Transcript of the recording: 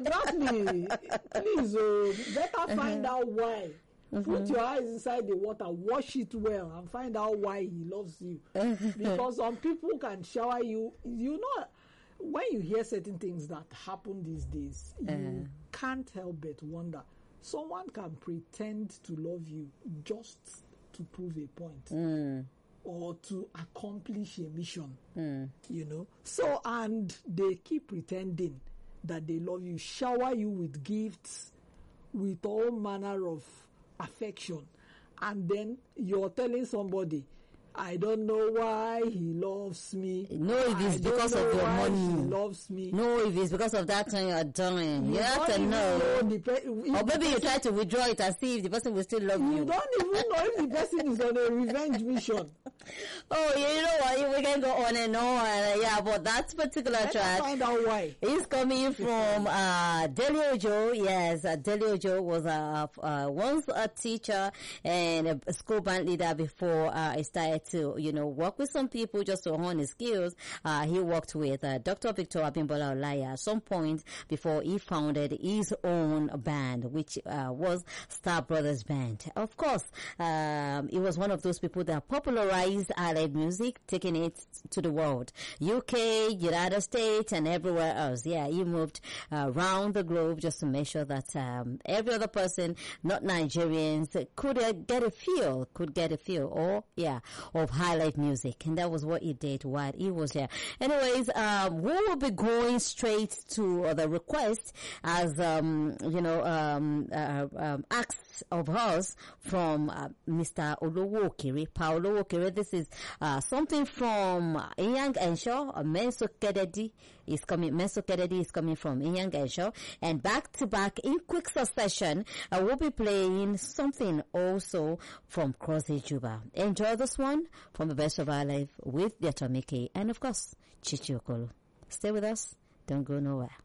Exactly. Please, better find out why. Put your eyes inside the water, wash it well, and find out why he loves you. Because some people can shower you. You know, when you hear certain things that happen these days, you can't help but wonder. Someone can pretend to love you just to prove a point. Or to accomplish a mission, you know. So, and they keep pretending that they love you, shower you with gifts, with all manner of affection. And then you're telling somebody, I don't know why he loves me. No, if it's because of your money. He loves me. No, if it's because of that thing you're doing. You have to know. Or maybe you try to withdraw it and see if the person will still love you. You don't even know if the person is on a revenge mission. Oh, you know what? We can go on and on. Yeah, but that particular track. Find out why. It's coming from Dele Ojo. Yes, Dele Ojo was once a teacher and a school band leader before he started to, you know, work with some people just to hone his skills. He worked with Dr. Victor Abimbola Olaya at some point before he founded his own band, which was Star Brothers Band. Of course, he was one of those people that popularized Allied music, taking it to the world. UK, United States, and everywhere else. Yeah, he moved around the globe just to make sure that every other person, not Nigerians, could get a feel, of highlight music. And that was what he did while he was there. Anyways, we will be going straight to the request as, acts of us from Mr. Olowo Okere, Paolo Okere. This is something from Inyang Enshaw, Menso Kededi is coming. Menso Kededi is coming from Inyang Enshaw, and back to back in quick succession, we'll be playing something also from Crossy Juba. Enjoy this one from the best of our life with the Atomiki and of course Chichi Okolo. Stay with us. Don't go nowhere.